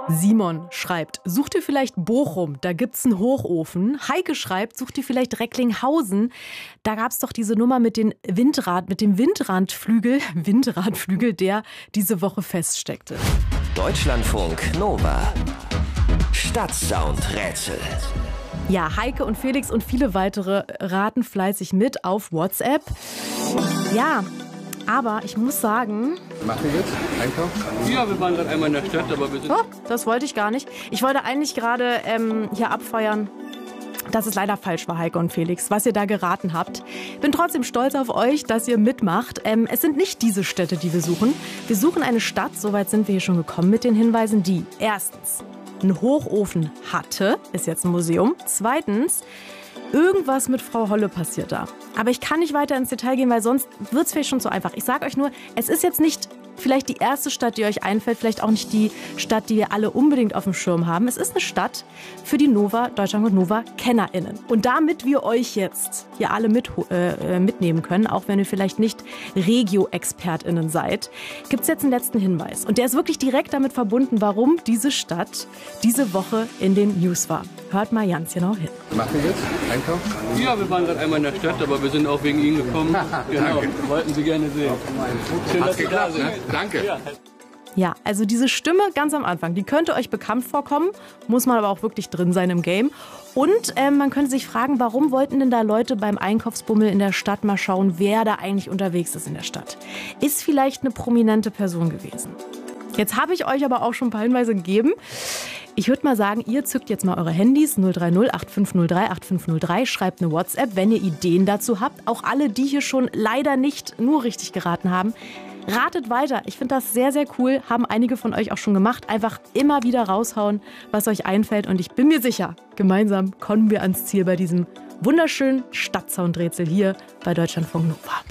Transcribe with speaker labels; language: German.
Speaker 1: Simon schreibt, sucht ihr vielleicht Bochum, da gibt's einen Hochofen. Heike schreibt, sucht ihr vielleicht Recklinghausen, da gab's doch diese Nummer mit dem Windradflügel, der diese Woche feststeckte.
Speaker 2: Deutschlandfunk Nova. Stadtsound-Rätsel.
Speaker 1: Ja, Heike und Felix und viele weitere raten fleißig mit auf WhatsApp. Ja, aber ich muss sagen...
Speaker 3: Machen wir jetzt Einkaufen?
Speaker 4: Ja, wir waren gerade einmal in der Stadt, aber wir sind...
Speaker 1: Oh, das wollte ich gar nicht. Ich wollte eigentlich gerade hier abfeuern, dass es leider falsch war, Heike und Felix, was ihr da geraten habt. Bin trotzdem stolz auf euch, dass ihr mitmacht. Es sind nicht diese Städte, die wir suchen. Wir suchen eine Stadt, soweit sind wir hier schon gekommen mit den Hinweisen, die erstens einen Hochofen hatte, ist jetzt ein Museum. Zweitens, irgendwas mit Frau Holle passiert da. Aber ich kann nicht weiter ins Detail gehen, weil sonst wird es vielleicht schon zu einfach. Ich sage euch nur, es ist jetzt nicht vielleicht die erste Stadt, die euch einfällt, vielleicht auch nicht die Stadt, die wir alle unbedingt auf dem Schirm haben. Es ist eine Stadt für die Nova, Deutschlandfunk Nova KennerInnen. Und damit wir euch jetzt hier alle mitnehmen können, auch wenn ihr vielleicht nicht Regio-ExpertInnen seid, gibt es jetzt einen letzten Hinweis. Und der ist wirklich direkt damit verbunden, warum diese Stadt diese Woche in den News war. Hört mal ganz genau hin.
Speaker 3: Machen wir jetzt Einkaufen?
Speaker 4: Ja, wir waren gerade einmal in der Stadt, aber wir sind auch wegen Ihnen gekommen. Genau, wollten Sie gerne sehen. Schön, dass Sie da sind.
Speaker 3: Danke.
Speaker 1: Ja, also diese Stimme ganz am Anfang, die könnte euch bekannt vorkommen, muss man aber auch wirklich drin sein im Game. Und man könnte sich fragen, warum wollten denn da Leute beim Einkaufsbummel in der Stadt mal schauen, wer da eigentlich unterwegs ist in der Stadt? Ist vielleicht eine prominente Person gewesen. Jetzt habe ich euch aber auch schon ein paar Hinweise gegeben. Ich würde mal sagen, ihr zückt jetzt mal eure Handys 030 8503 8503, schreibt eine WhatsApp, wenn ihr Ideen dazu habt. Auch alle, die hier schon leider nicht nur richtig geraten haben. Ratet weiter. Ich finde das sehr, sehr cool. Haben einige von euch auch schon gemacht. Einfach immer wieder raushauen, was euch einfällt. Und ich bin mir sicher, gemeinsam kommen wir ans Ziel bei diesem wunderschönen Stadtsoundrätsel hier bei Deutschlandfunk Nova.